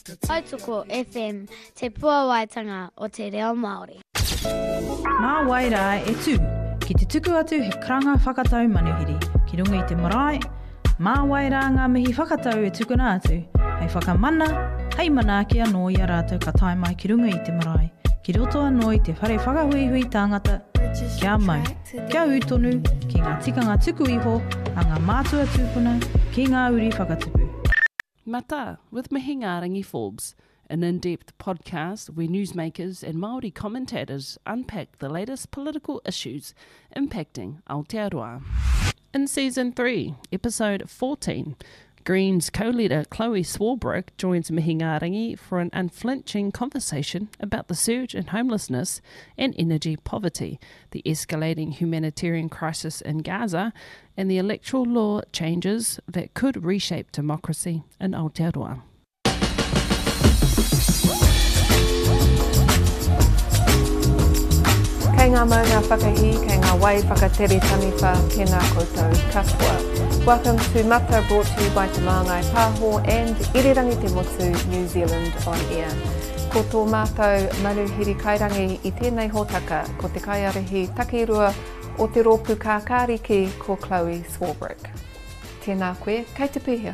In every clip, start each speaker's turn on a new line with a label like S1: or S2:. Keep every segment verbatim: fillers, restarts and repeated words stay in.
S1: Aituko F M, te puawaitanga o te reo Māori.
S2: Mā waira e tū, ki te tuku atu he karanga whakatau manuhiri, ki runga i te marae, mā waira ngā mihi whakatau e tukuna atu, hei whakamana, hei mana ki anō i a rātou ka tae mai ki runga i te marae, ki roto anō i te whare whakahuihui tāngata, kia mau, kia utonu, ki ngā tikanga tuku iho, a ngā mātua tūpuna, ki ngā uri whakatupu.
S3: Mata, with Mihi Ngārangi Forbes, an in-depth podcast where newsmakers and Māori commentators unpack the latest political issues impacting Aotearoa. In Season three, Episode fourteen, Greens co-leader Chloe Swarbrick joins Mihi Ngārangi for an unflinching conversation about the surge in homelessness and energy poverty, the escalating humanitarian crisis in Gaza, and the electoral law changes that could reshape democracy in Aotearoa.
S4: Kei ngā maunga whakahi, kei ngā wai whakatere taniwha, tēnā koutou katoa. Welcome to Mata, brought to you by Te Māngai Pāho and Irirangi Te Motu, New Zealand on air. Ko tō mātou manuhiri kairangi i tēnei hōtaka, ko te kaiarehi takirua o te rōpu kākāriki ko Chloe Swarbrick. Tēnā koe, kei te pihia?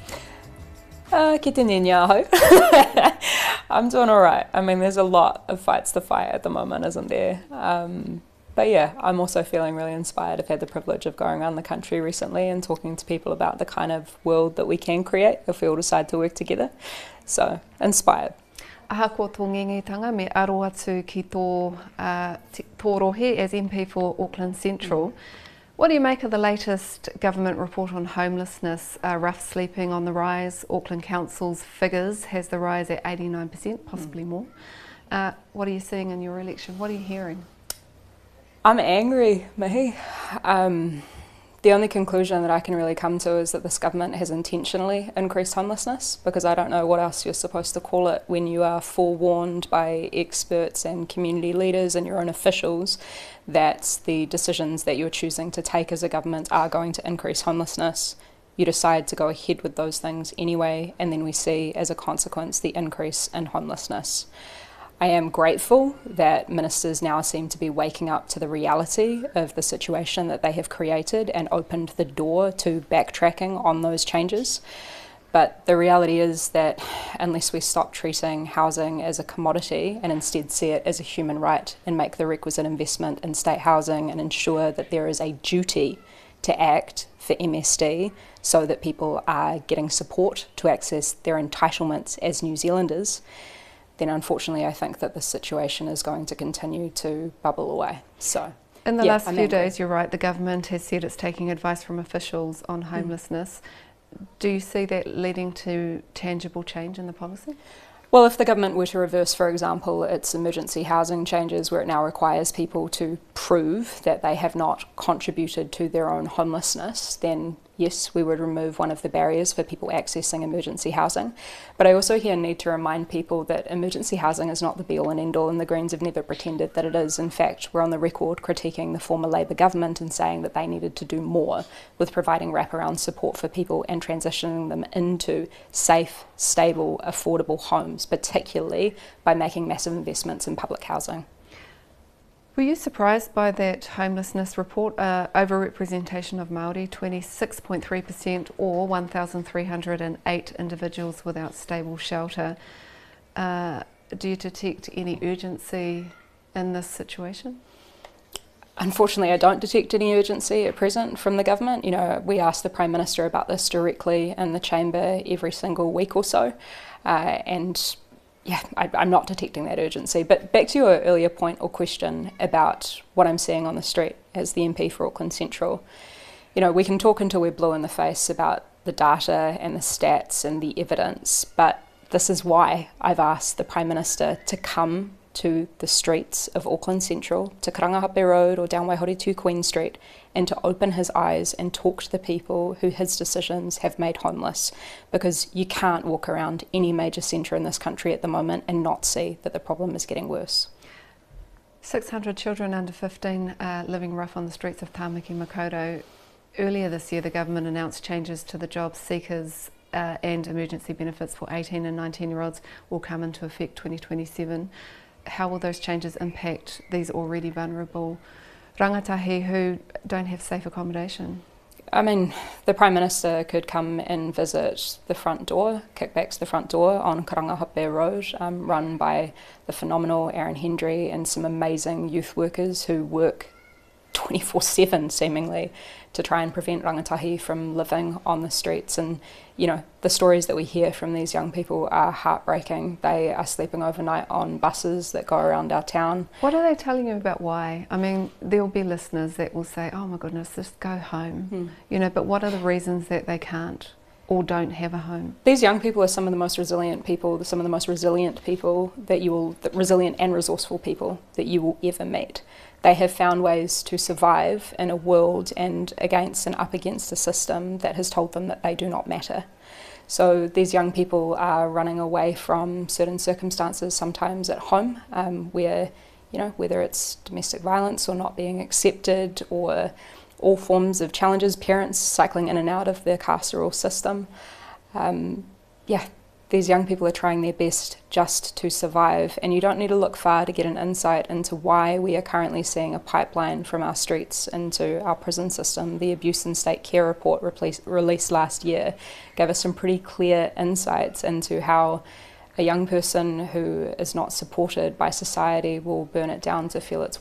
S5: Uh, ki te niña aho. I'm doing all right. I mean, there's a lot of fights to fight at the moment, isn't there? Um, but yeah, I'm also feeling really inspired. I've had the privilege of going around the country recently and talking to people about the kind of world that we can create if we all decide to work together. So, inspired.
S4: Aha ko tō ngengitanga me aro atu ki tō, uh, tō rohe as M P for Auckland Central. Mm. What do you make of the latest government report on homelessness, uh, rough sleeping on the rise? Auckland Council's figures has the rise at eighty-nine percent, possibly mm. more. Uh, what are you seeing in your election? What are you hearing?
S5: I'm angry, Mihi. Um, the only conclusion that I can really come to is that this government has intentionally increased homelessness, because I don't know what else you're supposed to call it when you are forewarned by experts and community leaders and your own officials that the decisions that you're choosing to take as a government are going to increase homelessness. You decide to go ahead with those things anyway, and then we see as a consequence the increase in homelessness. I am grateful that ministers now seem to be waking up to the reality of the situation that they have created and opened the door to backtracking on those changes. But the reality is that unless we stop treating housing as a commodity and instead see it as a human right and make the requisite investment in state housing and ensure that there is a duty to act for M S D so that people are getting support to access their entitlements as New Zealanders, then unfortunately I think that this situation is going to continue to bubble away. So,
S4: in the
S5: yeah,
S4: last
S5: I'm
S4: few
S5: angry.
S4: days, you're right, the government has said it's taking advice from officials on homelessness. Mm. Do you see that leading to tangible change in the policy?
S5: Well, if the government were to reverse, for example, its emergency housing changes where it now requires people to prove that they have not contributed to their own homelessness, then yes, we would remove one of the barriers for people accessing emergency housing. But I also here need to remind people that emergency housing is not the be-all and end-all, and the Greens have never pretended that it is. In fact, we're on the record critiquing the former Labour government and saying that they needed to do more with providing wraparound support for people and transitioning them into safe, stable, affordable homes, particularly by making massive investments in public housing.
S4: Were you surprised by that homelessness report, uh, overrepresentation of Māori, twenty-six point three percent or one thousand three hundred eight individuals without stable shelter? Uh, do you detect any urgency in this situation?
S5: Unfortunately, I don't detect any urgency at present from the government. You know, we ask the Prime Minister about this directly in the chamber every single week or so, uh, and yeah, I, I'm not detecting that urgency. But back to your earlier point or question about what I'm seeing on the street as the M P for Auckland Central. You know, we can talk until we're blue in the face about the data and the stats and the evidence, but this is why I've asked the Prime Minister to come to the streets of Auckland Central, to Karangahape Road or down Waihori two Queen Street, and to open his eyes and talk to the people who his decisions have made homeless, because you can't walk around any major centre in this country at the moment and not see that the problem is getting worse.
S4: six hundred children under fifteen are living rough on the streets of Tāmaki Makaurau. Earlier this year, the government announced changes to the job seekers uh, and emergency benefits for eighteen and nineteen year olds will come into effect twenty twenty-seven. How will those changes impact these already vulnerable rangatahi who don't have safe accommodation?
S5: I mean, the Prime Minister could come and visit the front door, Kickbacks the Front Door on Karangahope Road, um, run by the phenomenal Aaron Hendry and some amazing youth workers who work twenty-four seven seemingly to try and prevent rangatahi from living on the streets. And, you know, the stories that we hear from these young people are heartbreaking. They are sleeping overnight on buses that go around our town.
S4: What are they telling you about why? I mean, there'll be listeners that will say, oh my goodness, just go home. Hmm. You know, but what are the reasons that they can't or don't have a home?
S5: These young people are some of the most resilient people, some of the most resilient people that you will, resilient and resourceful people that you will ever meet. They have found ways to survive in a world and against and up against a system that has told them that they do not matter. So these young people are running away from certain circumstances, sometimes at home, um, where, you know, whether it's domestic violence or not being accepted or all forms of challenges, parents cycling in and out of the carceral system. Um, yeah. These young people are trying their best just to survive, and you don't need to look far to get an insight into why we are currently seeing a pipeline from our streets into our prison system. The Abuse and State Care report replace, released last year gave us some pretty clear insights into how a young person who is not supported by society will burn it down to feel its